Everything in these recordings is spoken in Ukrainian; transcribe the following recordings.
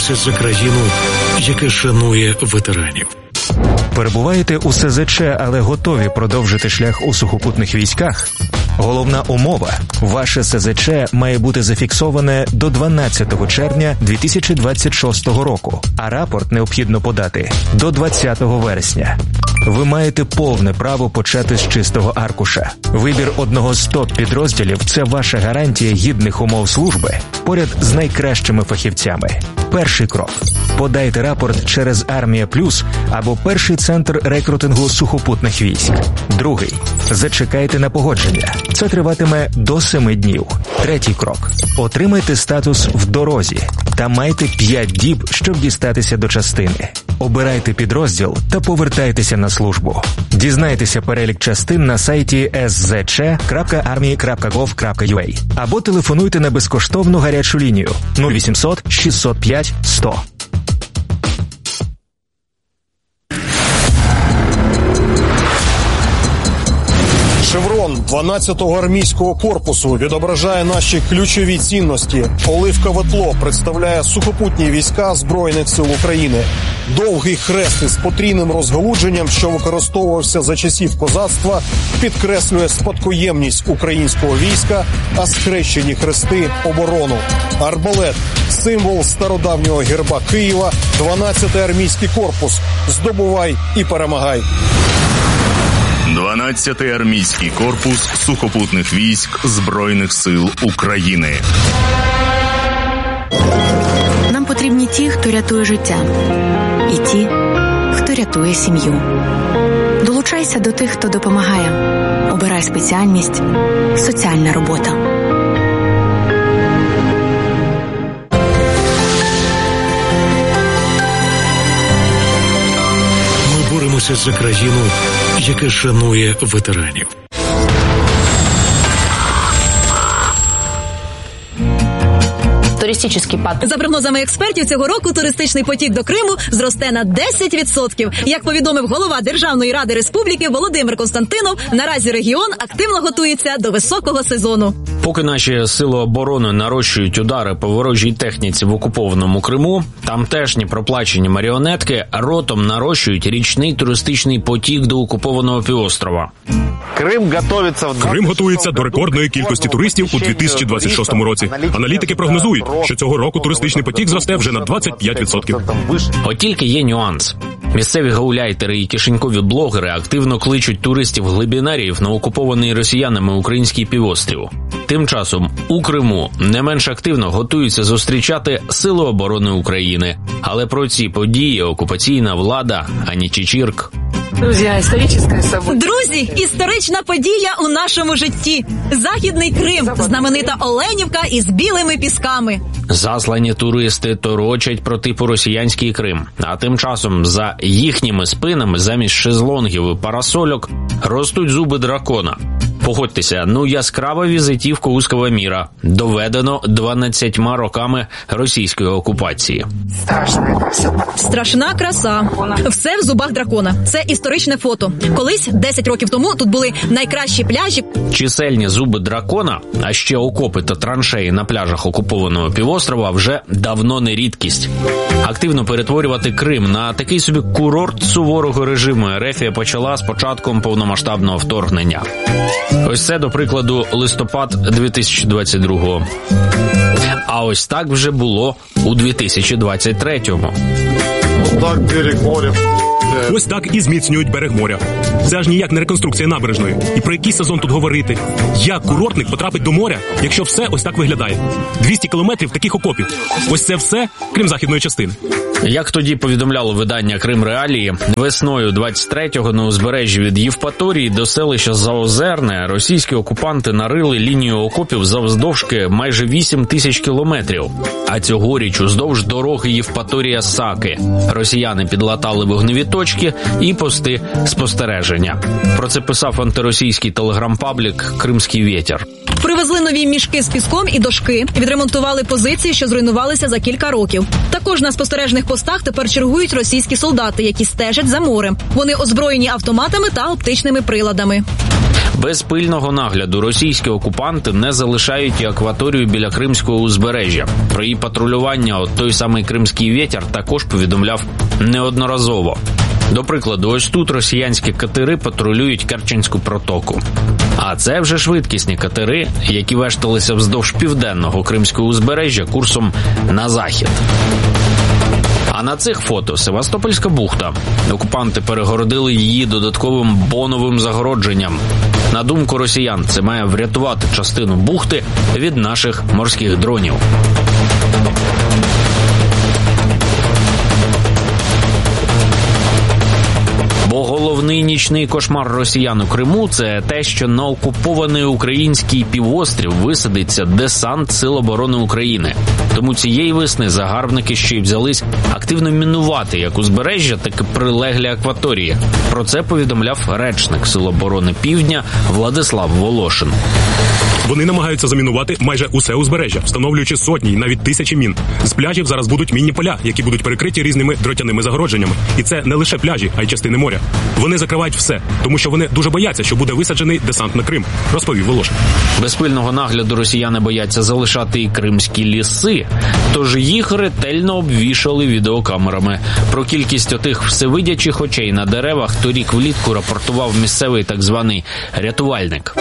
боремося за країну, яка шанує ветеранів. Перебуваєте у СЗЧ, але готові продовжити шлях у сухопутних військах? Головна умова – ваше СЗЧ має бути зафіксоване до 12 червня 2026 року, а рапорт необхідно подати до 20 вересня. Ви маєте повне право почати з чистого аркуша. Вибір одного з топ-підрозділів – це ваша гарантія гідних умов служби поряд з найкращими фахівцями. Перший крок – подайте рапорт через Армія Плюс або перший центр рекрутингу сухопутних військ. Другий – зачекайте на погодження. Це триватиме до 7 днів. Третій крок – отримайте статус в дорозі та майте 5 діб, щоб дістатися до частини. Обирайте підрозділ та повертайтеся на службу. Дізнайтеся перелік частин на сайті szc.army.gov.ua або телефонуйте на безкоштовну гарячу лінію 0800 605 100. Шеврон 12-го армійського корпусу відображає наші ключові цінності. Оливкове тло представляє сухопутні війська Збройних сил України. Довгий хрест із потрійним розгалудженням, що використовувався за часів козацтва, підкреслює спадкоємність українського війська, а схрещені хрести – оборону. Арбалет – символ стародавнього герба Києва, 12-й армійський корпус. Здобувай і перемагай. 12-й армійський корпус сухопутних військ Збройних сил України. Нам потрібні ті, хто рятує життя, і ті, хто рятує сім'ю. Долучайся до тих, хто допомагає. Обирай спеціальність «Соціальна робота». Ми боремося за країну, яка шанує ветеранів. Туристичний пад. За прогнозами експертів, цього року туристичний потік до Криму зросте на 10%. Як повідомив голова Державної ради республіки Володимир Константинов, наразі регіон активно готується до високого сезону. Поки наші сили оборони нарощують удари по ворожій техніці в окупованому Криму, тамтешні проплачені маріонетки ротом нарощують річний туристичний потік до окупованого півострова. Крим готується до рекордної кількості туристів у 2026 році. Аналітики прогнозують, що цього року туристичний потік зросте вже на 25%. От тільки є нюанс. Місцеві гауляйтери і кишенькові блогери активно кличуть туристів-глибінаріїв на окупований росіянами український півострів. Тим часом у Криму не менш активно готуються зустрічати Сили оборони України. Але про ці події окупаційна влада ані чичірк. Друзі, історична подія у нашому житті. Західний Крим, знаменита Оленівка із білими пісками. Заслані туристи торочать про типу росіянський Крим. А тим часом за їхніми спинами замість шезлонгів і парасольок ростуть зуби дракона. Погодьтеся, яскрава візитівка узкого міра. Доведено 12 роками російської окупації. Страшна краса. Все в зубах дракона. Це історичне фото. Колись, 10 років тому, тут були найкращі пляжі. Чисельні зуби дракона, а ще окопи та траншеї на пляжах окупованого півострова вже давно не рідкість. Активно перетворювати Крим на такий собі курорт суворого режиму РФ почала з початком повномасштабного вторгнення. Ось це, до прикладу, листопад 2022-го. А ось так вже було у 2023-му. Ось так і зміцнюють берег моря. Це аж ніяк не реконструкція набережної. І про який сезон тут говорити? Як курортник потрапить до моря, якщо все ось так виглядає? 200 кілометрів таких окопів. Ось це все, крім західної частини. Як тоді повідомляло видання «Крим Реалії», весною 23-го на узбережжі від Євпаторії до селища Заозерне російські окупанти нарили лінію окопів завдовжки майже 8 тисяч кілометрів. А цьогоріч уздовж дороги Євпаторія-Саки росіяни підлатали вогневі точки і пости спостереження. Про це писав антиросійський телеграм-паблік «Кримський вєтер». Привезли нові мішки з піском і дошки, відремонтували позиції, що зруйнувалися за кілька років. Також на спостережних постах тепер чергують російські солдати, які стежать за морем. Вони озброєні автоматами та оптичними приладами. Без пильного нагляду російські окупанти не залишають і акваторію біля Кримського узбережжя. Про її патрулювання той самий Кримський вітер також повідомляв неодноразово. До прикладу, ось тут росіянські катери патрулюють Керченську протоку. А це вже швидкісні катери, які вешталися вздовж південного Кримського узбережжя курсом на захід. А на цих фото Севастопольська бухта. Окупанти перегородили її додатковим боновим загородженням. На думку росіян, це має врятувати частину бухти від наших морських дронів. Бо головний нічний кошмар росіян у Криму – це те, що на окупований український півострів висадиться десант Сил оборони України. Тому цієї весни загарбники ще й взялись активно мінувати як узбережжя, так і прилеглі акваторії. Про це повідомляв речник Сил оборони Півдня Владислав Волошин. Вони намагаються замінувати майже усе узбережжя, встановлюючи сотні і навіть тисячі мін. З пляжів зараз будуть мінні поля, які будуть перекриті різними дротяними загородженнями. І це не лише пляжі, а й частини моря. Вони закривають все, тому що вони дуже бояться, що буде висаджений десант на Крим, розповів Волошин. Без пильного нагляду росіяни бояться залишати і кримські ліси, тож їх ретельно обвішали відеокамерами. Про кількість отих всевидячих очей на деревах торік влітку рапортував місцевий так званий рятувальник.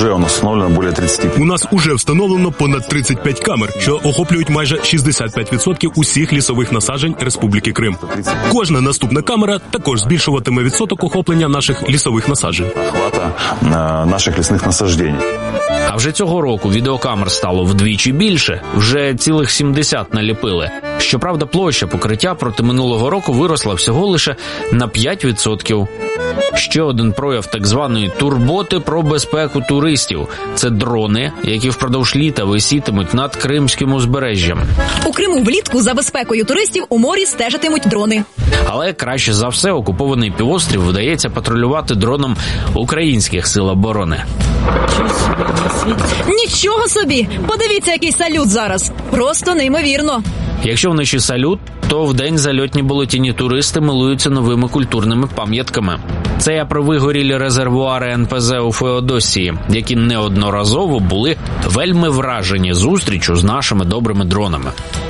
У нас уже встановлено понад 35 камер, що охоплюють майже 65% усіх лісових насаджень Республіки Крим. Кожна наступна камера також збільшуватиме відсоток охоплення наших лісових насаджень. Наших лісних насаджень. А вже цього року відеокамер стало вдвічі більше, вже цілих 70 наліпили. Щоправда, площа покриття проти минулого року виросла всього лише на 5%. Ще один прояв так званої турботи про безпеку туристів – це дрони, які впродовж літа висітимуть над Кримським узбережжям. У Криму влітку за безпекою туристів у морі стежитимуть дрони. Але краще за все окупований півострів вдається патрулювати дроном українських сил оборони. Нічого собі! Подивіться, який салют зараз! Просто неймовірно! Якщо вночі салют, то вдень зальотні болотяні туристи милуються новими культурними пам'ятками. Це я про вигорілі резервуари НПЗ у Феодосії, які неодноразово були вельми вражені зустрічю з нашими добрими дронами.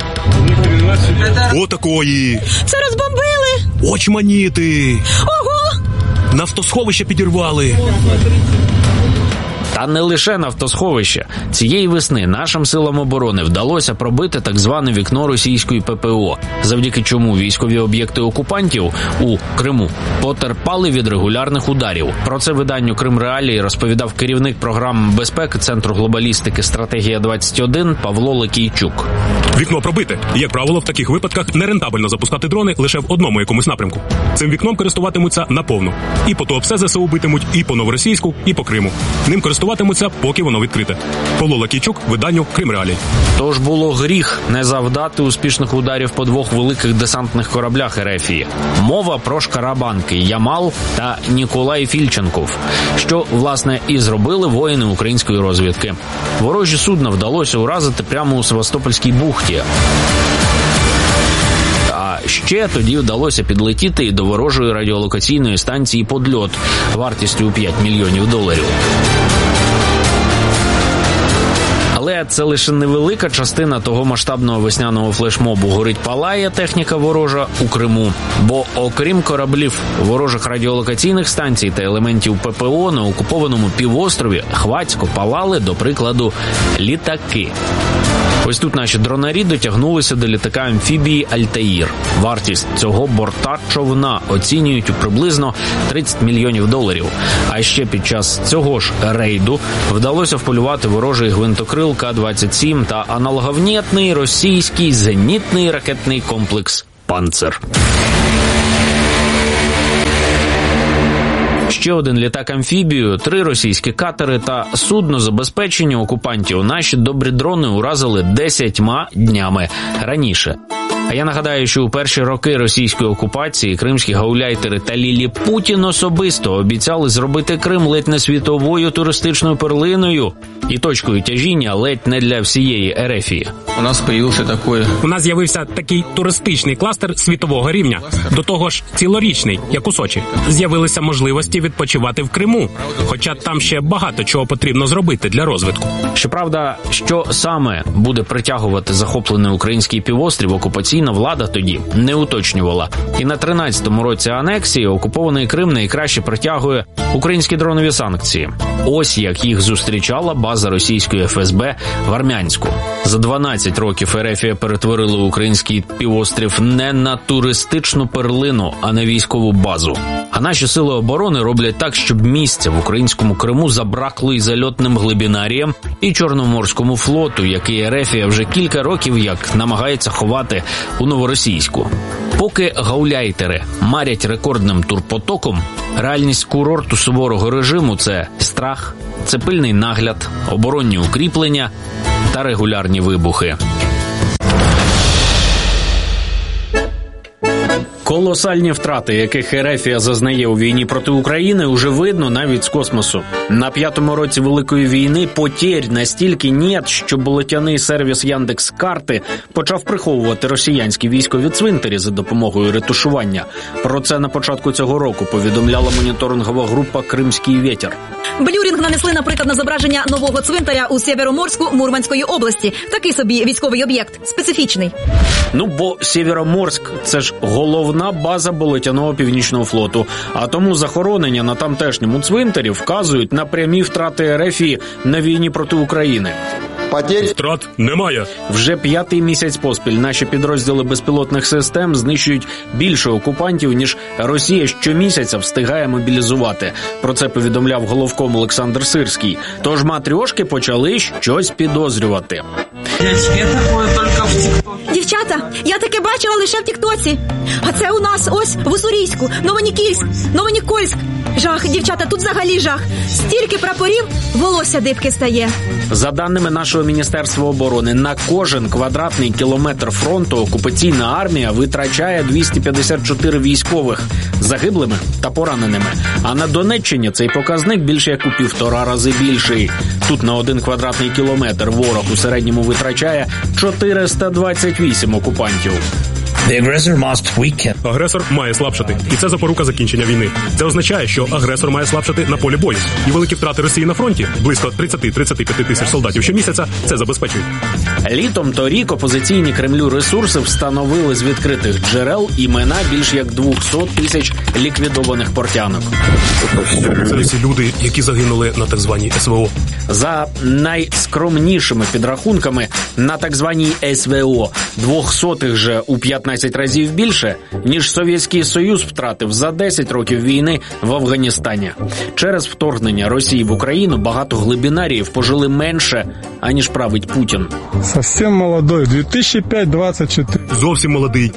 Отакої! Це розбомбили! Очманіти! Ого! Нафтосховище підірвали! Та не лише нафтосховище. Цієї весни нашим силам оборони вдалося пробити так зване вікно російської ППО, завдяки чому військові об'єкти окупантів у Криму потерпали від регулярних ударів. Про це виданню «Крим Реалії» розповідав керівник програми безпеки Центру глобалістики «Стратегія-21» Павло Лакійчук. Вікно пробите. І, як правило, в таких випадках нерентабельно запускати дрони лише в одному якомусь напрямку. Цим вікном користуватимуться наповну. І по ТОПСЕ ЗСУ битимуть, і по Новоросійську, і по Криму. Ним користуватимуться, поки воно відкрите. Павло Лакійчук, виданню «Крим Реалії». Тож було гріх не завдати успішних ударів по двох великих десантних кораблях Ерефії. Мова про шкарабанки «Ямал» та Ніколай Фільченков, що, власне, і зробили воїни української розвідки. Ворожі судна вдалося уразити прямо у Севастопольській бухті. А ще тоді вдалося підлетіти і до ворожої радіолокаційної станції «Подльот» вартістю у $5 мільйонів. Але це лише невелика частина того масштабного весняного флешмобу «Горить-палає» техніка ворожа у Криму. Бо окрім кораблів, ворожих радіолокаційних станцій та елементів ППО на окупованому півострові хвацько палали, до прикладу, літаки. Ось тут наші дронарі дотягнулися до літака-амфібії «Альтаїр». Вартість цього борта човна оцінюють у приблизно $30 мільйонів. А ще під час цього ж рейду вдалося вполювати ворожий гвинтокрил К-27 та аналоговнєтний російський зенітний ракетний комплекс «Панцер». Ще один літак-амфібію, 3 російські катери та судно забезпечення окупантів наші добрі дрони уразили 10 днями раніше. А я нагадаю, що у перші роки російської окупації кримські гауляйтери та Ліліпутін особисто обіцяли зробити Крим ледь не світовою туристичною перлиною і точкою тяжіння ледь не для всієї Ерефії. У нас з'явився такий туристичний кластер світового рівня. До того ж, цілорічний, як у Сочі. З'явилися можливості відпочивати в Криму. Хоча там ще багато чого потрібно зробити для розвитку. Щоправда, що саме буде притягувати захоплений український півострів, окупаційна влада тоді не уточнювала. І на 13-му році анексії окупований Крим найкраще притягує українські дронові санкції. Ось як їх зустрічала база російської ФСБ в Армянську. За 12 років Ерефія перетворила український півострів не на туристичну перлину, а на військову базу. А наші сили оборони роблять так, щоб місця в українському Криму забракло і зальотним глибінаріям, і Чорноморському флоту, який Ерефія вже кілька років як намагається ховати у Новоросійську. Поки гауляйтери марять рекордним турпотоком, реальність курорту суворого режиму – це страх, це пильний нагляд, оборонні укріплення та регулярні вибухи. Колосальні втрати, яких Ерефія зазнає у війні проти України, уже видно навіть з космосу. На 5-му році Великої війни потерь настільки нет, що болотяний сервіс Яндекс.Карти почав приховувати росіянські військові цвинтарі за допомогою ретушування. Про це на початку цього року повідомляла моніторингова група «Кримський вітер». Блюрінг нанесли, наприклад, на зображення нового цвинтаря у Сєвєроморську Мурманської області. Такий собі військовий об'єкт, специфічний. Бо Сєвєроморськ – це ж головна база болотяного північного флоту. А тому захоронення на тамтешньому цвинтарі вказують на прямі втрати Ерефії на війні проти України. Втрат немає. Вже 5-й місяць поспіль наші підрозділи безпілотних систем знищують більше окупантів, ніж Росія щомісяця встигає мобілізувати. Про це повідомляв головком Олександр Сирський. Тож матрьошки почали щось підозрювати. Дівчата, я таке бачила лише в тіктоці. А це у нас ось в Уссурійську, Новонікольськ. Жах, дівчата, тут взагалі жах. Стільки прапорів, волосся дибки стає. За даними нашого Міністерства оборони, на кожен квадратний кілометр фронту окупаційна армія витрачає 254 військових загиблими та пораненими. А на Донеччині цей показник більше як у 1,5 рази більший. Тут на 1 квадратний кілометр ворог у середньому витрачає 428 окупантів. Агресор має слабшати. І це запорука закінчення війни. Це означає, що агресор має слабшати на полі бою. І великі втрати Росії на фронті, близько 30-35 тисяч солдатів щомісяця, це забезпечують. Літом торік опозиційні Кремлю ресурси встановили з відкритих джерел імена більш як 200 тисяч ліквідованих портянок. Це всі люди, які загинули на так званій СВО. За найскромнішими підрахунками, на так званій СВО 200-х же у 15 разів більше, ніж Совєтський Союз втратив за 10 років війни в Афганістані. Через вторгнення Росії в Україну багато глибінаріїв пожили менше, аніж править Путін. Совсем молодой, 2005-24. Зовсім молодий,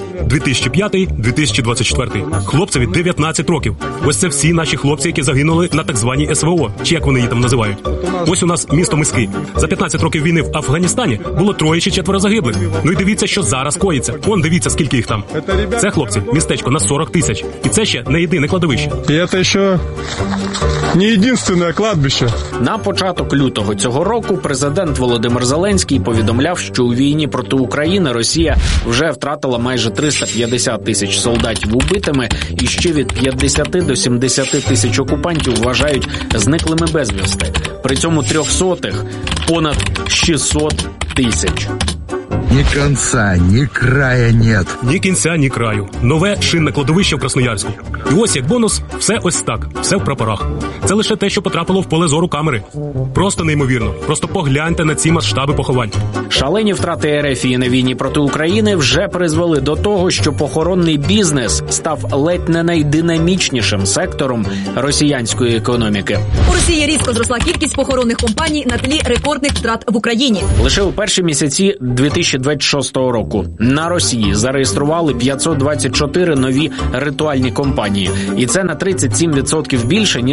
2005-2024. Хлопцеві 19 років. Ось це всі наші хлопці, які загинули на так званій СВО, чи як вони її там називають. Ось у нас місто Миски. За 15 років війни в Афганістані було 3 чи 4 загиблих. Ну і дивіться, що зараз коїться. Он дивіться, скільки їх там. Це, хлопці, містечко на 40 тисяч. І це ще не єдине кладовище. І це ще не єдине кладбище. На початок лютого цього року президент Володимир Зеленський повідомляв, що у війні проти України Росія вже втратила майже 350 тисяч солдатів убитими і ще від 50 до 70 тисяч окупантів вважають зниклими безвісти. При цьому 300-х понад 600 тисяч. Ні кінця, ні краю нет. Ні кінця, ні краю. Нове шинне кладовище в Красноярську. І ось як бонус, все ось так, все в прапорах. Це лише те, що потрапило в поле зору камери. Просто неймовірно. Просто погляньте на ці масштаби поховань. Шалені втрати Ерефії на війні проти України вже призвели до того, що похоронний бізнес став ледь не найдинамічнішим сектором росіянської економіки. У Росії різко зросла кількість похоронних компаній на тлі рекордних втрат в Україні. Лише у перші місяці 2026 року на Росії зареєстрували 524 нові ритуальні компанії. І це на 37% більше, ніж за такий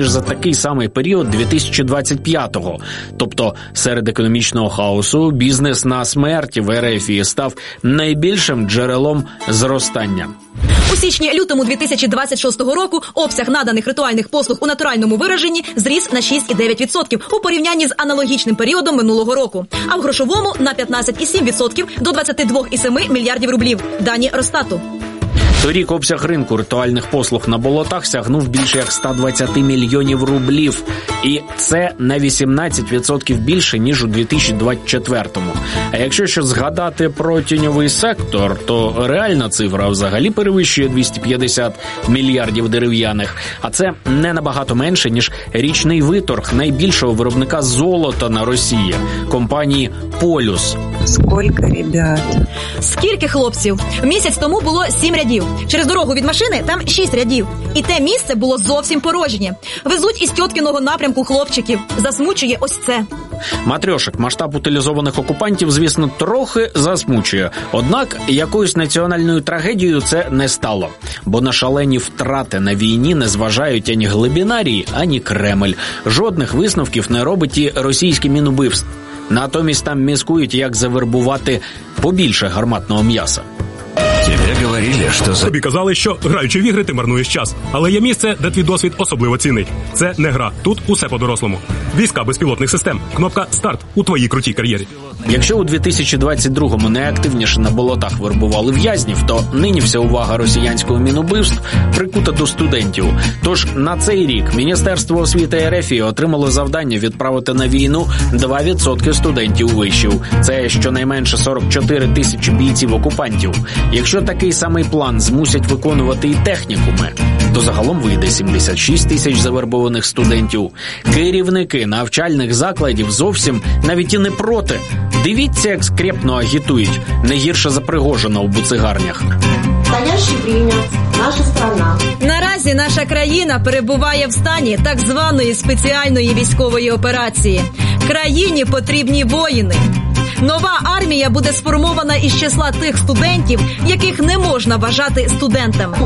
такий самий період 2025-го. Тобто серед економічного хаосу бізнес на смерті в РФ став найбільшим джерелом зростання. У січні-лютому 2026 року обсяг наданих ритуальних послуг у натуральному вираженні зріс на 6,9% у порівнянні з аналогічним періодом минулого року, а в грошовому – на 15,7% до 22,7 мільярдів рублів. Дані Росстату. Торік обсяг ринку ритуальних послуг на болотах сягнув більше як 120 мільйонів рублів. І це на 18% більше, ніж у 2024-му. А якщо ще згадати про тіньовий сектор, то реальна цифра взагалі перевищує 250 мільярдів дерев'яних. А це не набагато менше, ніж річний виторг найбільшого виробника золота на Росії – компанії «Полюс». Скільки, ребят? Скільки хлопців? Місяць тому було 7 рядів. Через дорогу від машини там 6 рядів. І те місце було зовсім порожнє. Везуть із тьоткиного напрямку хлопчиків. Засмучує ось це. Матрьошок масштаб утилізованих окупантів, звісно, трохи засмучує. Однак якоюсь національною трагедією це не стало. Бо на шалені втрати на війні не зважають ані глибінарії, ані Кремль. Жодних висновків не робить і російське мінубивство. Натомість там мізкують, як завербувати побільше гарматного м'яса. Тобі казали, що граючи в ігри, ти марнуєш час. Але є місце, де твій досвід особливо цінний. Це не гра. Тут усе по-дорослому. Війська безпілотних систем. Кнопка «Старт» у твоїй крутій кар'єрі. Якщо у 2022-му найактивніше на болотах вербували в'язнів, то нині вся увага росіянського мінубивств прикута до студентів. Тож на цей рік Міністерство освіти РФ отримало завдання відправити на війну 2% студентів вишів. Це щонайменше 44 тисячі бійців-окупантів. Якщо такий самий план змусять виконувати і технікуми, то загалом вийде 76 тисяч завербованих студентів. Керівники навчальних закладів зовсім навіть і не проти. Дивіться, як скрепно агітують, не гірше за Пригожина у буцигарнях. Настоящее время наша страна. Наразі наша країна перебуває в стані так званої спеціальної військової операції. Країні потрібні воїни. Нова армія буде сформована із числа тих студентів, яких не можна вважати студентами.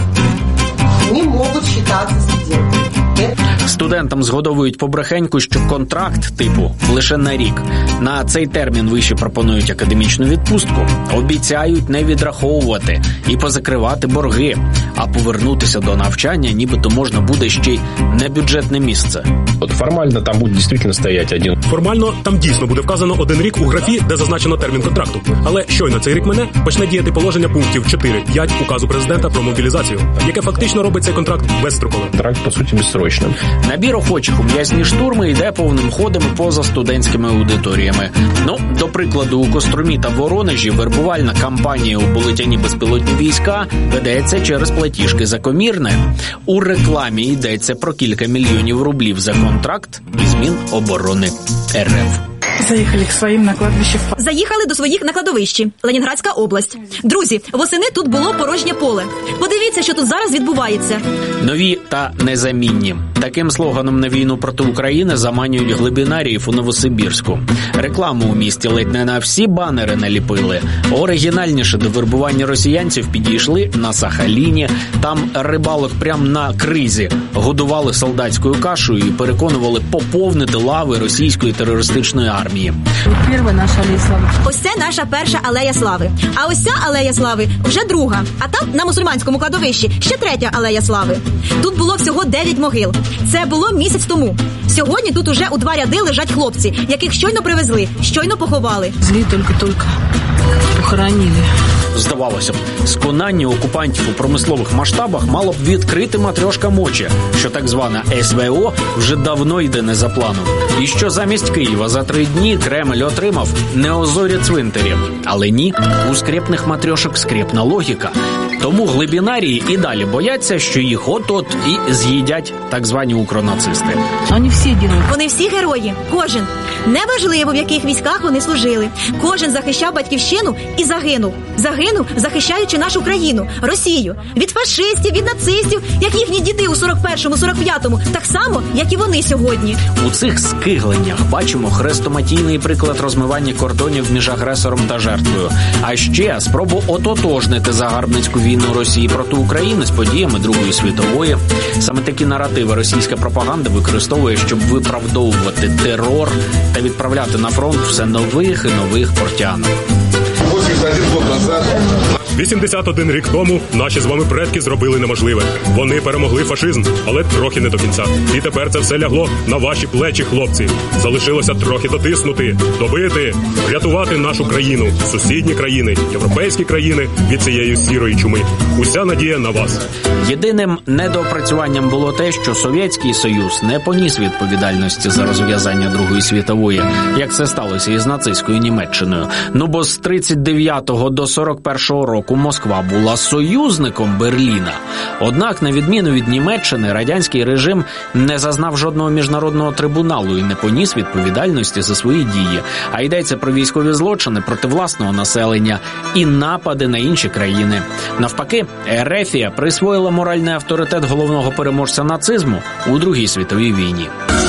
Не можуть вважатися студентами. Студентам згодовують побрехеньку, що контракт типу лише на рік. На цей термін виші пропонують академічну відпустку, обіцяють не відраховувати і позакривати борги, а повернутися до навчання нібито можна буде ще й на бюджетне місце. От формально там буде дійсно стояти один. Формально там дійсно буде вказано 1 рік у графі, де зазначено термін контракту. Але щойно цей рік мине, почне діяти положення пунктів 4-5 указу президента про мобілізацію, яке фактично робить цей контракт безстроковим. Контракт, по суті, безсрочним. Набір охочих у м'ясні штурми йде повним ходом поза студентськими аудиторіями. До прикладу, у Костромі та Воронежі вербувальна кампанія у булетяні безпілотні війська ведеться через платіжки за комірне. У рекламі йдеться про кілька мільйонів рублів за контракт із Міноборони РФ. Заїхали к своїм на кладбище. Заїхали до своїх на кладовищі. Ленінградська область. Друзі, восени тут було порожнє поле. Подивіться, що тут зараз відбувається. Нові та незамінні. Таким слоганом на війну проти України заманюють глибінаріїв у Новосибірську. Рекламу у місті ледь не на всі банери наліпили. Оригінальніше до вербування росіянців підійшли на Сахаліні. Там рибалок прямо на кризі годували солдатською кашею і переконували поповнити лави російської терористичної армії. Перша наша алея слави. Ось це наша перша алея слави. А ось ця алея слави вже друга. А там, на мусульманському кладовищі, ще третя алея слави. Тут було всього 9 могил. Це було місяць тому. Сьогодні тут уже у 2 ряди лежать хлопці, яких щойно привезли, щойно поховали. Злі тільки похоронили. Здавалося б, сконання окупантів у промислових масштабах мало б відкрити матрьошка мочі, що так звана СВО вже давно йде не за планом. І що замість Києва за 3 дні Кремль отримав неозорі цвинтарі. Але ні, у скрепних матрьошок скрепна логіка. Тому глибінарії і далі бояться, що їх от-от і з'їдять так звані укронацисти. Вони всі герої. Кожен. Неважливо, в яких військах вони служили. Кожен захищав батьківщину і загинув. Загинув загинув, захищаючи нашу країну, Росію, від фашистів, від нацистів, як їхні діди у 41-му, 45-му, так само, як і вони сьогодні. У цих скигленнях бачимо хрестоматійний приклад розмивання кордонів між агресором та жертвою. А ще спробу ототожнити загарбницьку війну Росії проти України з подіями Другої світової. Саме такі наративи російська пропаганда використовує, щоб виправдовувати терор та відправляти на фронт все нових і нових портянок. 81 рік тому наші з вами предки зробили неможливе. Вони перемогли фашизм, але трохи не до кінця. І тепер це все лягло на ваші плечі, хлопці. Залишилося трохи дотиснути, добити, врятувати нашу країну, сусідні країни, європейські країни від цієї сірої чуми. Уся надія на вас. Єдиним недоопрацюванням було те, що Совєтський Союз не поніс відповідальності за розв'язання Другої світової, як це сталося із нацистською Німеччиною. Ну бо з 39-го до 41-го року Москва була союзником Берліна. Однак, на відміну від Німеччини, радянський режим не зазнав жодного міжнародного трибуналу і не поніс відповідальності за свої дії. А йдеться про військові злочини проти власного населення і напади на інші країни. Навпаки, Ерефія присвоїла моральний авторитет головного переможця нацизму у Другій світовій війні.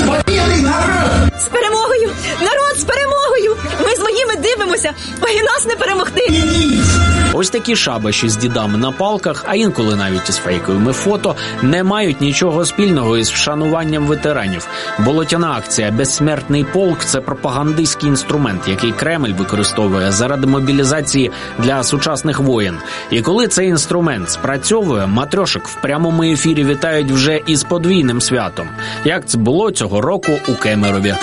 З перемогою! Народ, з перемогою! Ми з моїми дивимося, ой, нас не перемогти! Ось такі шабаші з дідами на палках, а інколи навіть із фейковими фото, не мають нічого спільного із вшануванням ветеранів. Болотяна акція «Безсмертний полк» – це пропагандистський інструмент, який Кремль використовує заради мобілізації для сучасних воєн. І коли цей інструмент спрацьовує, матрьошок в прямому ефірі вітають вже із подвійним святом. Як це було цього року у Кемерові.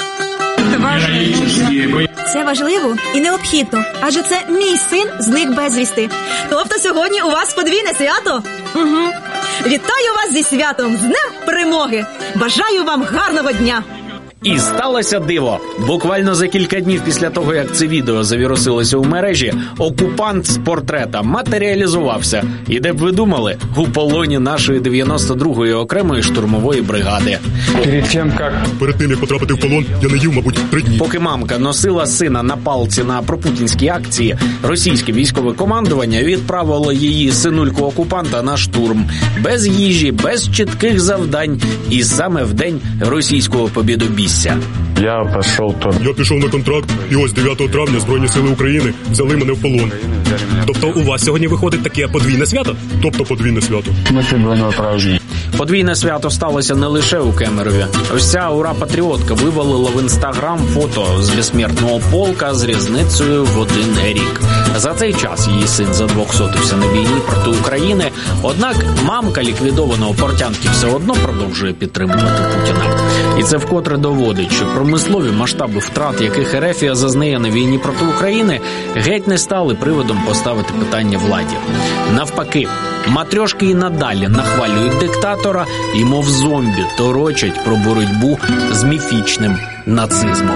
Це важливо і необхідно, адже це мій син зник безвісти. Тобто сьогодні у вас подвійне свято? Угу. Вітаю вас зі святом, з Днем Перемоги! Бажаю вам гарного дня! І сталося диво. Буквально за кілька днів після того, як це відео завірусилося у мережі, окупант з портрета матеріалізувався. І де б ви думали? У полоні нашої 92-ї окремої штурмової бригади. Перед тим, як потрапити в полон, я не їв, мабуть, 3 дні. Поки мамка носила сина на палці на пропутінській акції, російське військове командування відправило її синульку-окупанта на штурм. Без їжі, без чітких завдань. І саме в день російського побєдобійства. Я пішов на контракт, і ось 9 травня Збройні сили України взяли мене в полон. Тобто у вас сьогодні виходить таке подвійне свято? Тобто подвійне свято. Подвійне свято сталося не лише у Кемерові. Ось ця ура-патріотка вивалила в Інстаграм фото з безсмертного полка з різницею в 1 рік. За цей час її син задвохсотився на війні проти України, однак мамка ліквідованого портянки все одно продовжує підтримувати Путіна. І це вкотре доводить, що промислові масштаби втрат, яких Ерефія зазнає на війні проти України, геть не стали приводом поставити питання владі. Навпаки, матрьошки і надалі нахвалюють диктатора і, мов зомбі, торочать про боротьбу з міфічним нацизмом.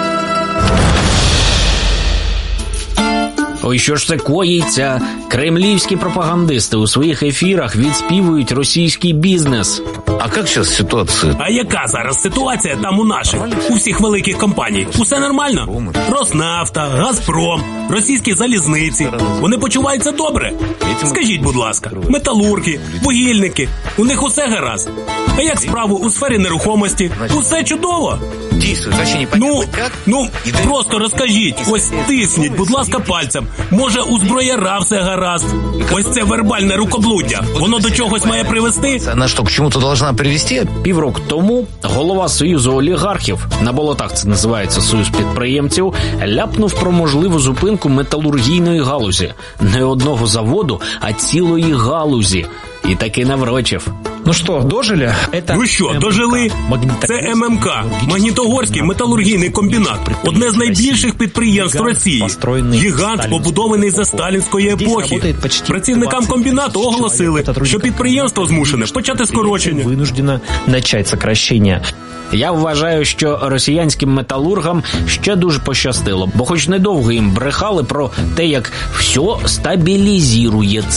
Ой, що ж це коїться? Кремлівські пропагандисти у своїх ефірах відспівують російський бізнес. А як зараз ситуація? А яка зараз ситуація там у наших? У всіх великих компаній? Усе нормально? Роснафта, Газпром, російські залізниці. Вони почуваються добре? Скажіть, будь ласка, металурги, вугільники, у них усе гаразд. А як справу у сфері нерухомості? Усе чудово. Ну, просто розкажіть, ось тисніть, будь ласка, пальцем. Може, у зброяра все гаразд. Ось це вербальне рукоблуддя. Воно до чогось має привести? Вона що, к чому-то должна привести? Півроку тому голова Союзу олігархів, на болотах це називається Союз підприємців, ляпнув про можливу зупинку металургійної галузі. Не одного заводу, а цілої галузі. І таки наврочив. Ну що, дожили? Ви що, дожили? Це ММК, Магнітогорський металургійний комбінат. Одне з найбільших підприємств Росії. Гігант, побудований за сталінської епохи. Працівникам комбінату оголосили, що підприємство змушене почати скорочення. Винуждено начать сокращення. Я вважаю, що росіянським металургам ще дуже пощастило, бо хоч недовго їм брехали про те, як все стабілізується.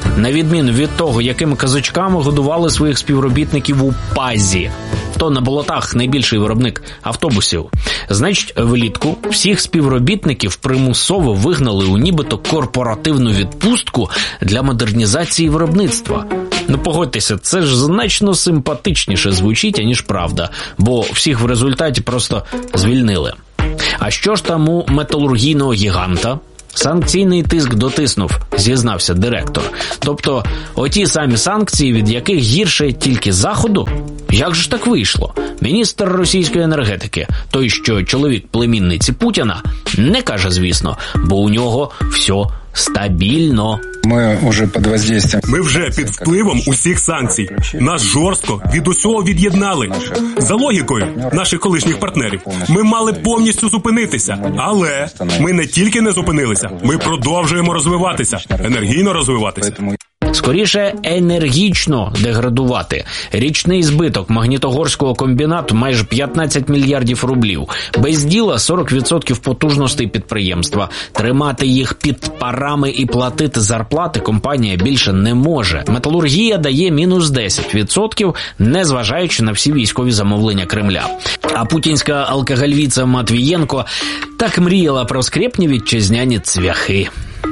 На відміну від того, якими казочками годували своїх співробітників у ПАЗі. То на болотах найбільший виробник автобусів. Значить, влітку всіх співробітників примусово вигнали у нібито корпоративну відпустку для модернізації виробництва. Ну, погодьтеся, це ж значно симпатичніше звучить, аніж правда, бо всіх в результаті просто звільнили. А що ж там у металургійного гіганта? Санкційний тиск дотиснув, зізнався директор. Тобто, оті самі санкції, від яких гірше тільки Заходу? Як же ж так вийшло? Міністр російської енергетики, той, що чоловік племінниці Путіна, не каже, звісно, бо у нього все стабільно. Ми вже під впливом усіх санкцій. Нас жорстко від усього від'єднали. За логікою наших колишніх партнерів, ми мали повністю зупинитися. Але ми не тільки не зупинилися, ми продовжуємо розвиватися, енергійно розвиватися. Скоріше, енергічно деградувати. Річний збиток Магнітогорського комбінату майже 15 мільярдів рублів. Без діла 40% потужностей підприємства. Тримати їх під парами і платити зарплати компанія більше не може. Металургія дає мінус 10%, незважаючи на всі військові замовлення Кремля. А путінська алкогольвіця Матвієнко так мріяла про скрепні вітчизняні цвяхи.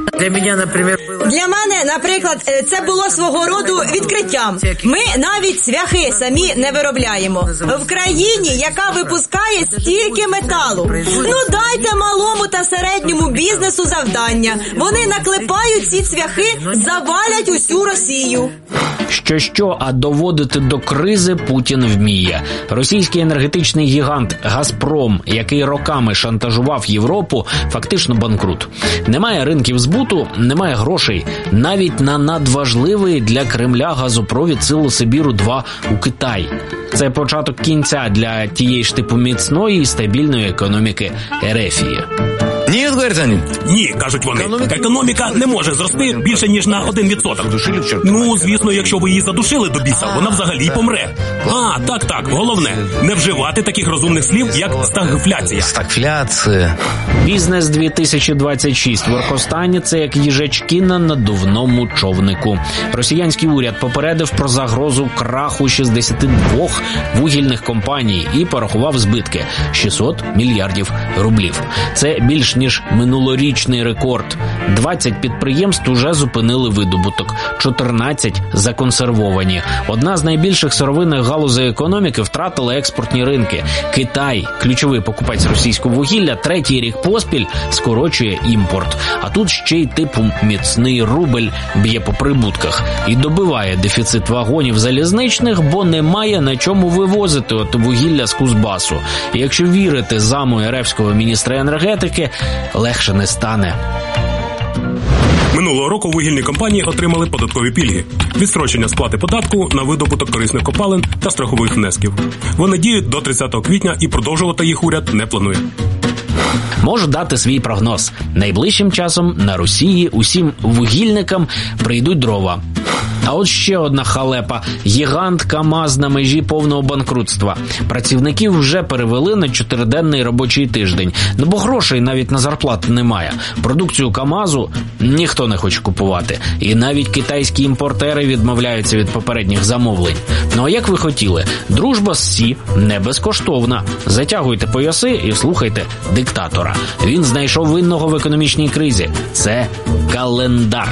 Для мене, наприклад, це було свого роду відкриттям. Ми навіть цвяхи самі не виробляємо. В країні, яка випускає стільки металу. Ну дайте малому та середньому бізнесу завдання. Вони наклепають ці цвяхи, завалять усю Росію. Що, а доводити до кризи Путін вміє. Російський енергетичний гігант «Газпром», який роками шантажував Європу, фактично банкрут. Немає ринків збуту, немає грошей. Навіть на надважливий для Кремля газопровід Силу Сибіру-2 у Китай. Це початок кінця для тієї ж типу міцної і стабільної економіки Ерефії. Ні, говорять вони. Ні, кажуть вони. Економіка не може зрости більше, ніж на 1%. Ну, звісно, якщо ви її задушили до біса, вона взагалі помре. Так, головне, не вживати таких розумних слів, як стагфляція. Стагфляція. Бізнес 2026 в Оркостані – це як їжачки на надувному човнику. Росіянський уряд попередив про загрозу краху 62 вугільних компаній і порахував збитки – 600 мільярдів рублів. Це більш ніж минулорічний рекорд. 20 підприємств уже зупинили видобуток, 14 законсервовані. Одна з найбільших сировинних галузей економіки втратила експортні ринки. Китай, ключовий покупець російського вугілля, третій рік поспіль скорочує імпорт. А тут ще й типу міцний рубль б'є по прибутках і добиває дефіцит вагонів залізничних, бо немає на чому вивозити вугілля з Кузбасу. І якщо вірити заму ерефського міністра енергетики, легше не стане. Минулого року вугільні компанії отримали податкові пільги, відстрочення сплати податку на видобуток корисних копалин та страхових внесків. Вони діють до 30 квітня і продовжувати їх уряд не планує. Можу дати свій прогноз. Найближчим часом на Росії усім вугільникам прийдуть дрова. А от ще одна халепа. Гігант КАМАЗ на межі повного банкрутства. Працівників вже перевели на 4-денний робочий тиждень. Ну бо грошей навіть на зарплату немає. Продукцію КАМАЗу ніхто не хоче купувати. І навіть китайські імпортери відмовляються від попередніх замовлень. Ну а як ви хотіли? Дружба з Сі не безкоштовна. Затягуйте пояси і слухайте диктатора. Він знайшов винного в економічній кризі. Це календар.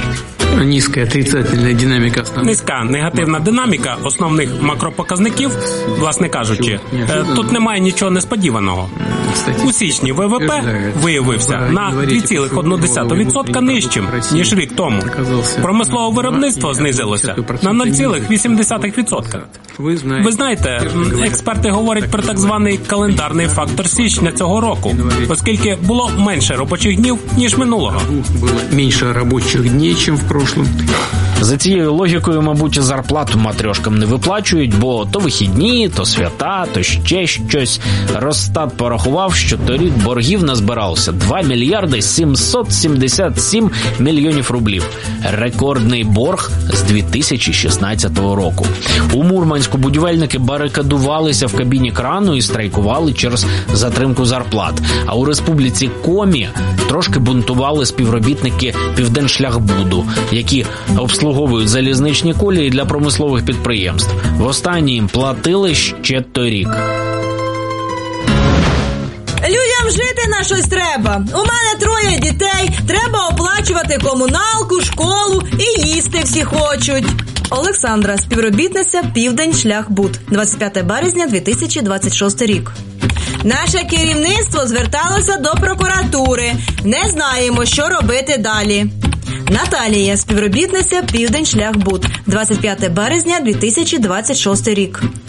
Низька негативна динаміка основних макропоказників, власне кажучи, тут немає нічого несподіваного. У січні ВВП виявився на 2,1% нижчим, ніж рік тому. Промислове виробництво знизилося на 0,8%. Ви знаєте, експерти говорять про так званий календарний фактор січня цього року, оскільки було менше робочих днів, ніж минулого. Менше робочих днів, ніж в прошлом. За цією логікою, мабуть, зарплату матрьошкам не виплачують, бо то вихідні, то свята, то ще щось. Росстат порахував, що торік боргів назбиралося 2 мільярди 777 мільйонів рублів. Рекордний борг з 2016 року. У Мурманську будівельники барикадувалися в кабіні крану і страйкували через затримку зарплат. А у республіці Комі трошки бунтували співробітники Південшляхбуду, які обслуговували обслуговують залізничні колії для промислових підприємств. Востаннє їм платили ще торік. Людям жити на щось треба. У мене 3 дітей, треба оплачувати комуналку, школу і їсти всі хочуть. Олександра, співробітниця «Південшляхбуд», 25 березня 2026 рік. Наше керівництво зверталося до прокуратури. Не знаємо, що робити далі. Наталія, співробітниця «Південшляхбуд», 25 березня 2026 рік.